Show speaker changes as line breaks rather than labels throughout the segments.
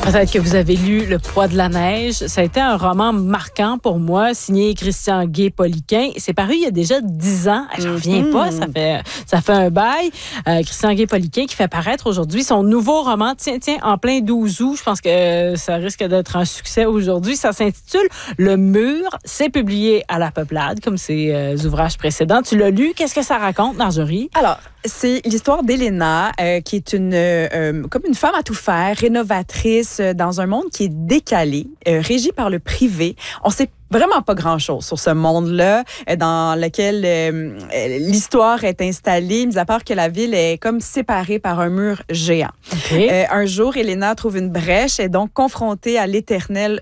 Peut-être que vous avez lu Le poids de la neige. Ça a été un roman marquant pour moi, signé Christian Guay-Poliquin. C'est paru il y a déjà 10 ans. Je reviens pas, ça fait un bail. Christian Guay-Poliquin qui fait paraître aujourd'hui son nouveau roman, tiens, en plein 12 août. Je pense que ça risque d'être un succès aujourd'hui. Ça s'intitule Le Mur. C'est publié à La Peuplade, comme ses ouvrages précédents. Tu l'as lu. Qu'est-ce que ça raconte, Marjorie?
Alors, c'est l'histoire d'Elena, qui est comme une femme à tout faire, rénovatrice dans un monde qui est décalé, régi par le privé. On sait vraiment pas grand-chose sur ce monde-là dans lequel l'histoire est installée, mis à part que la ville est comme séparée par un mur géant. Okay. Un jour, Elena trouve une brèche et est donc confrontée à l'éternel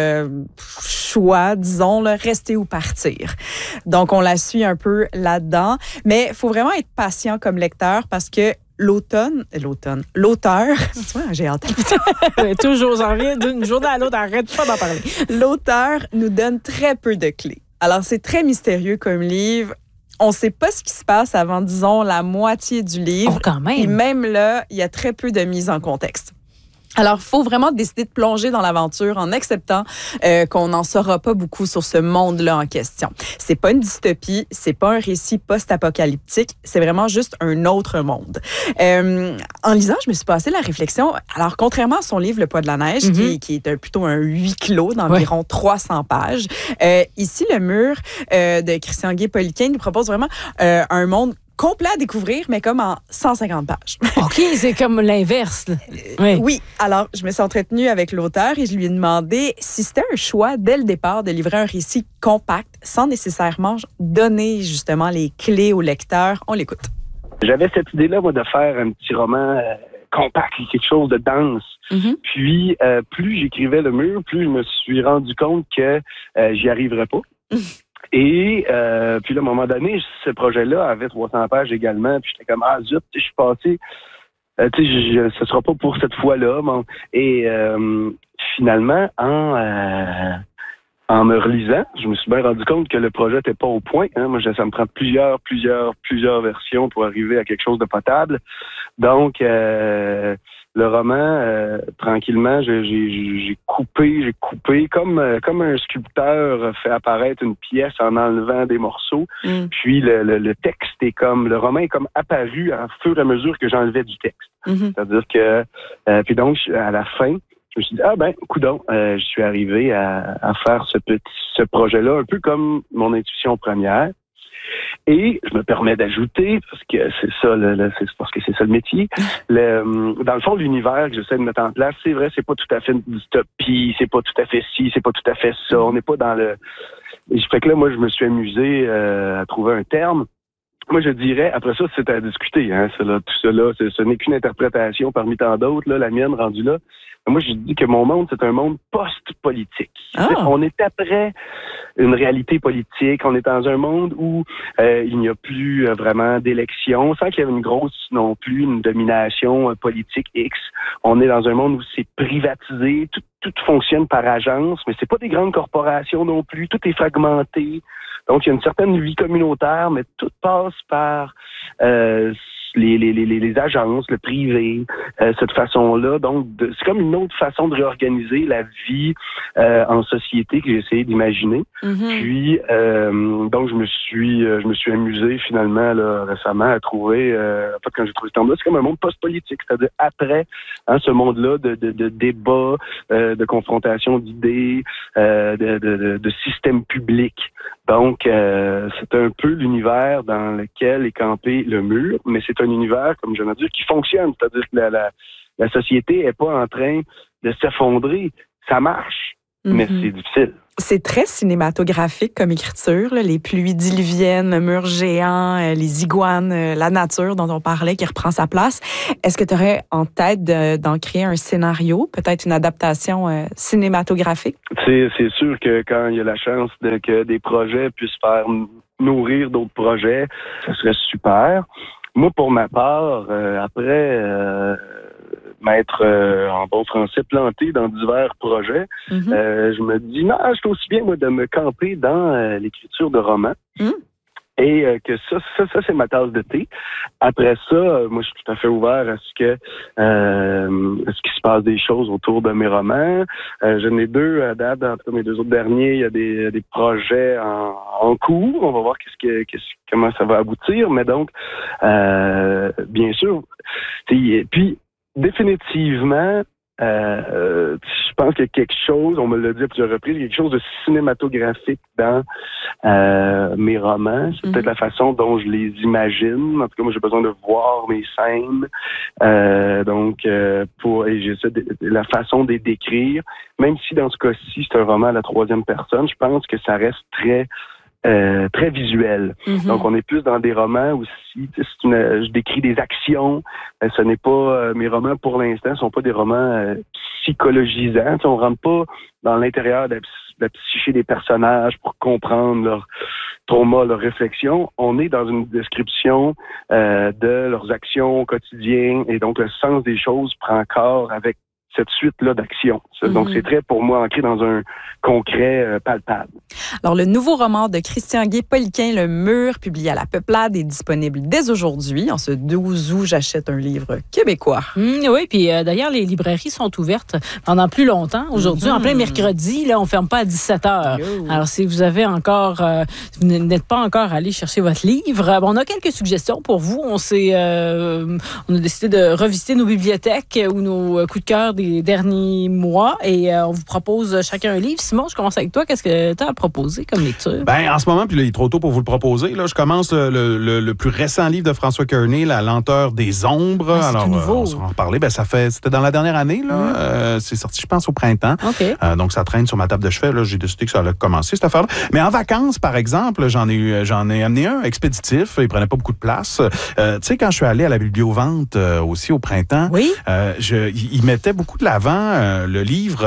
choix, disons, là, rester ou partir. Donc, on la suit un peu là-dedans, mais il faut vraiment être patient comme lecteur parce que l'auteur, tu vois, j'ai hâte.
Toujours, j'en reviens d'une journée à l'autre, arrête pas d'en parler.
L'auteur nous donne très peu de clés. Alors, c'est très mystérieux comme livre. On ne sait pas ce qui se passe avant, disons, la moitié du livre.
Oh, quand même.
Et même là, il y a très peu de mise en contexte. Alors, il faut vraiment décider de plonger dans l'aventure en acceptant qu'on n'en saura pas beaucoup sur ce monde-là en question. C'est pas une dystopie, c'est pas un récit post-apocalyptique, c'est vraiment juste un autre monde. En lisant, je me suis passé la réflexion. Alors, contrairement à son livre Le poids de la neige, qui est plutôt un huis clos d'environ 300 pages, ici, Le Mur de Christian Guay-Poliquin nous propose vraiment un monde complet à découvrir, mais comme en 150 pages.
OK, c'est comme l'inverse.
Oui, alors je me suis entretenue avec l'auteur et je lui ai demandé si c'était un choix dès le départ de livrer un récit compact sans nécessairement donner justement les clés au lecteur. On l'écoute.
J'avais cette idée-là, moi, de faire un petit roman compact, quelque chose de dense. Puis, plus j'écrivais Le Mur, plus je me suis rendu compte que j'y arriverais pas. Et puis là, à un moment donné, ce projet-là avait 300 pages également. Puis j'étais comme, zut, je suis passé. Ce sera pas pour cette fois-là. Bon. Et finalement, en me relisant, je me suis bien rendu compte que le projet n'était pas au point. Hein. Moi, ça me prend plusieurs versions pour arriver à quelque chose de potable. Donc, le roman, tranquillement, j'ai coupé comme un sculpteur fait apparaître une pièce en enlevant des morceaux. Puis le texte est comme, le roman est comme apparu à fur et à mesure que j'enlevais du texte. C'est-à-dire que, puis donc, à la fin, je me suis dit, coudonc, je suis arrivé à faire ce projet-là, un peu comme mon intuition première. Et je me permets d'ajouter, parce que c'est ça, parce que c'est ça le métier. Dans le fond, l'univers que j'essaie de mettre en place, c'est vrai, c'est pas tout à fait une dystopie, c'est pas tout à fait ci, c'est pas tout à fait ça. On n'est pas dans le. Et fait que là, moi, je me suis amusé à trouver un terme. Moi, je dirais, après ça, c'est à discuter. Hein, tout cela, ce n'est qu'une interprétation parmi tant d'autres. Là, la mienne rendue là. Moi, je dis que mon monde, c'est un monde post-politique. On est après une réalité politique. On est dans un monde où il n'y a plus vraiment d'élections, sans qu'il y ait une grosse non plus, une domination politique X. On est dans un monde où c'est privatisé, tout fonctionne par agence, mais c'est pas des grandes corporations non plus. Tout est fragmenté. Donc, il y a une certaine vie communautaire, mais tout passe par les agences, le privé, cette façon-là. Donc, c'est comme une autre façon de réorganiser la vie en société que j'ai essayé d'imaginer. Puis, donc, je me suis amusé finalement là, récemment à trouver, en fait, quand j'ai trouvé ce terme-là, c'est comme un monde post-politique, c'est-à-dire après ce monde-là de débat, de confrontation d'idées, de système public. Donc, c'est un peu l'univers dans lequel est campé Le Mur, mais c'est un univers, comme je viens de dire, qui fonctionne. C'est-à-dire que la société n'est pas en train de s'effondrer. Ça marche, mais c'est difficile.
C'est très cinématographique comme écriture, là, les pluies diluviennes, le mur géant, les iguanes, la nature dont on parlait qui reprend sa place. Est-ce que tu aurais en tête d'en créer un scénario, peut-être une adaptation cinématographique? C'est
sûr que quand il y a la chance que des projets puissent faire nourrir d'autres projets, ça serait super. Moi, pour ma part, après m'être, en bon français, planté dans divers projets, je me dis, non, je suis aussi bien, moi, de me camper dans l'écriture de romans. Et que ça, c'est ma tasse de thé. Après ça, moi, je suis tout à fait ouvert à ce qui se passe des choses autour de mes romans. J'en ai 2 à date, en tout cas mes 2 autres derniers, il y a des projets en cours. On va voir comment ça va aboutir, mais donc bien sûr. Puis définitivement, je pense qu'il y a quelque chose, on me l'a dit à plusieurs reprises, il y a quelque chose de cinématographique dans mes romans. C'est peut-être la façon dont je les imagine. En tout cas, moi, j'ai besoin de voir mes scènes. Et j'essaie la façon de les décrire. Même si dans ce cas-ci, c'est un roman à la 3e personne, je pense que ça reste très visuel. Donc, on est plus dans des romans aussi. Je décris des actions. Ce n'est pas mes romans pour l'instant, ne sont pas des romans psychologisants. On rentre pas dans l'intérieur de la psyché des personnages pour comprendre leur trauma, leurs réflexions. On est dans une description de leurs actions au quotidien et donc le sens des choses prend corps avec cette suite-là d'actions. Donc, c'est très, pour moi, ancré dans un concret palpable.
Alors, le nouveau roman de Christian Guay-Poliquin, Le Mur, publié à La Peuplade, est disponible dès aujourd'hui. En ce 12 août, j'achète un livre québécois.
Oui, puis d'ailleurs, les librairies sont ouvertes pendant plus longtemps. Aujourd'hui, en plein mercredi, là, on ne ferme pas à 17h. Alors, si vous avez encore, vous n'êtes pas encore allé chercher votre livre, on a quelques suggestions pour vous. On a décidé de revisiter nos bibliothèques ou nos coups de cœur des derniers mois et on vous propose chacun un livre. Simon, je commence avec toi. Qu'est-ce que tu as à proposer comme lecture?
En ce moment, puis là, il est trop tôt pour vous le proposer. Là, je commence le plus récent livre de François Kearney, La lenteur des ombres. Alors, on va en reparler. C'était dans la dernière année. Là. C'est sorti, je pense, au printemps.
Okay.
Donc, ça traîne sur ma table de chevet. Là, j'ai décidé que ça allait commencer, cette affaire-là. Mais en vacances, par exemple, j'en ai amené un expéditif. Il prenait pas beaucoup de place. Tu sais, quand je suis allé à la bibliovente aussi au printemps, il mettait beaucoup de l'avant le livre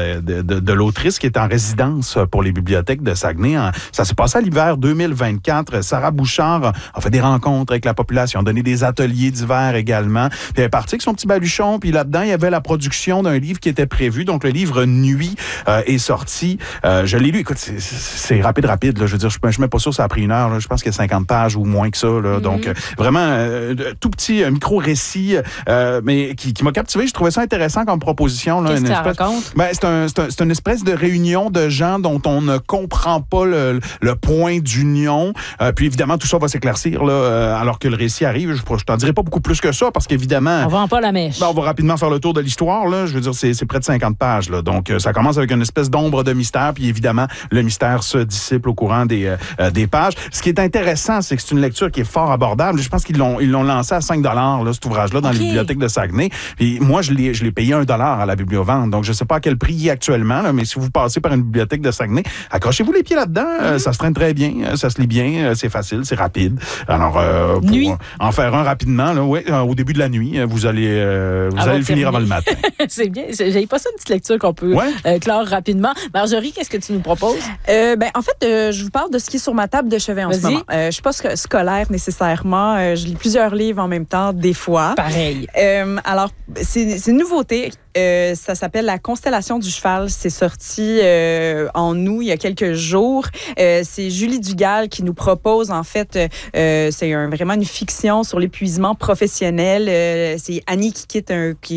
de l'autrice qui est en résidence pour les bibliothèques de Saguenay. Ça s'est passé à l'hiver 2024. Sarah Bouchard a fait des rencontres avec la population, a donné des ateliers d'hiver également. Puis elle est partie avec son petit baluchon. Puis là-dedans, il y avait la production d'un livre qui était prévu. Donc, le livre Nuit est sorti. Je l'ai lu. Écoute, c'est rapide. Là. Je veux dire, je ne suis même pas sûr que ça a pris 1 heure. Là. Je pense qu'il y a 50 pages ou moins que ça. Là. Donc, vraiment, tout petit micro-récit, mais qui m'a captivé. Je trouvais ça intéressant comme proposition. Là,
qu'est-ce que ça raconte?
C'est une espèce de réunion de gens dont on ne comprend pas le point d'union. Puis évidemment, tout ça va s'éclaircir là, alors que le récit arrive. Je t'en dirai pas beaucoup plus que ça parce qu'évidemment...
On vend pas la mèche.
On va rapidement faire le tour de l'histoire. Là. Je veux dire, c'est près de 50 pages. Là. Donc, ça commence avec une espèce d'ombre de mystère. Puis évidemment, le mystère se dissipe au courant des pages. Ce qui est intéressant, c'est que c'est une lecture qui est fort abordable. Je pense qu'ils l'ont lancé à 5 $, là, cet ouvrage-là, dans les bibliothèques de Saguenay. Puis moi, je l'ai payé 1 $ à la bibliovente. Donc, je ne sais pas à quel prix il est actuellement, là, mais si vous passez par une bibliothèque de Saguenay, accrochez-vous les pieds là-dedans. Ça se traîne très bien, ça se lit bien, c'est facile, c'est rapide. Alors, pour en faire un rapidement, là, au début de la nuit, vous allez le finir avant le matin.
C'est bien. J'avais pas ça, une petite lecture qu'on peut clore rapidement. Marjorie, qu'est-ce que tu nous proposes?
En fait, je vous parle de ce qui est sur ma table de chevet en ce moment. Je suis pas scolaire nécessairement. Je lis plusieurs livres en même temps, des fois.
Pareil.
Alors, c'est une nouveauté. Ça s'appelle La Constellation du cheval. C'est sorti en août, il y a quelques jours. C'est Julie Dugal qui nous propose, en fait, c'est vraiment une fiction sur l'épuisement professionnel. C'est Annie qui quitte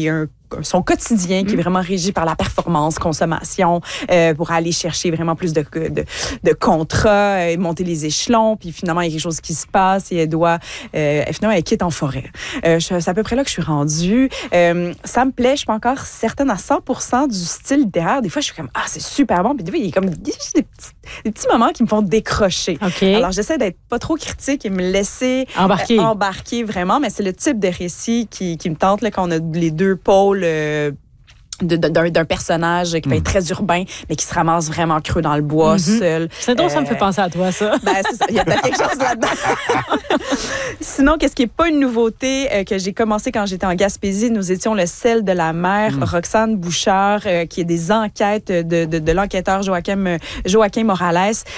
son quotidien qui est vraiment régi par la performance, consommation, pour aller chercher vraiment plus de contrats, et monter les échelons. Puis finalement, il y a quelque chose qui se passe et elle doit... finalement, elle quitte en forêt. C'est à peu près là que je suis rendue. Ça me plaît. Je suis pas encore certaine à 100% du style littéraire. Des fois, je suis comme, c'est super bon. Puis des fois, il y a comme des petits moments qui me font décrocher.
Okay.
Alors, j'essaie d'être pas trop critique et me laisser embarquer vraiment. Mais c'est le type de récit qui me tente là, quand on a les deux pôles d'un personnage qui peut être très urbain, mais qui se ramasse vraiment creux dans le bois, seul.
C'est drôle, ça me fait penser à toi, ça.
C'est ça. Il y a peut-être quelque chose là-dedans. Sinon, qu'est-ce qui n'est pas une nouveauté que j'ai commencé quand j'étais en Gaspésie? Nous étions le sel de la mer. Roxane Bouchard, qui est des enquêtes de l'enquêteur Joaquim Morales.